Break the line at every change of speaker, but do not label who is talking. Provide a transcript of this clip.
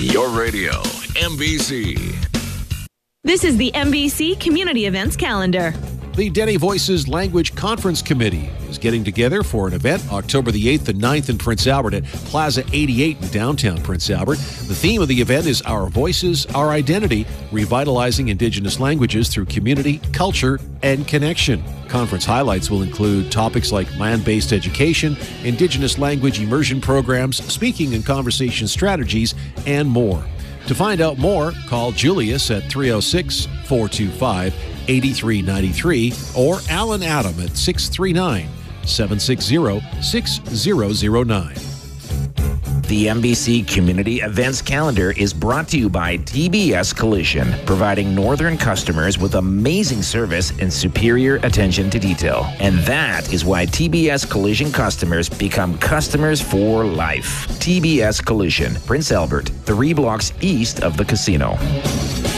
Your radio, MBC.
This is the MBC Community Events Calendar.
The Dene Voices Language Conference Committee is getting together for an event October the 8th and 9th in Prince Albert at Plaza 88 in downtown Prince Albert. The theme of the event is Our Voices, Our Identity, Revitalizing Indigenous Languages Through Community, Culture, and Connection. Conference highlights will include topics like land-based education, Indigenous language immersion programs, speaking and conversation strategies, and more. To find out more, call Julius at 306-425-8393 or Alan Adam at 639-760-6009.
The MBC Community Events Calendar is brought to you by TBS Collision, providing northern customers with amazing service and superior attention to detail. And that is why TBS Collision customers become customers for life. TBS Collision, Prince Albert, 3 blocks east of the casino.